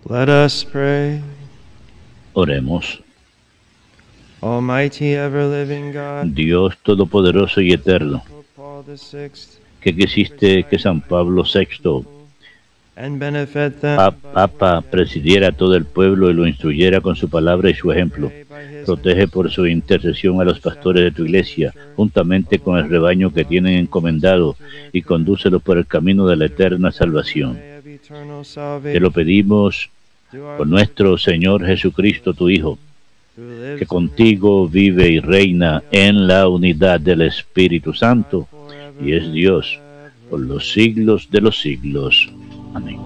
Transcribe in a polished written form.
Let us pray. Oremos. Almighty ever-living God, Dios todopoderoso y eterno, Pope Paul VI, que quisiste que San Pablo VI, and benefit them Papa, presidiera a todo el pueblo y lo instruyera con su palabra y su ejemplo. Protege por su intercesión a los pastores de tu iglesia, juntamente con el rebaño que tienen encomendado, y condúcelos por el camino de la eterna salvación. Te lo pedimos por nuestro Señor Jesucristo, tu Hijo, que contigo vive y reina en la unidad del Espíritu Santo, y es Dios por los siglos de los siglos. Amén.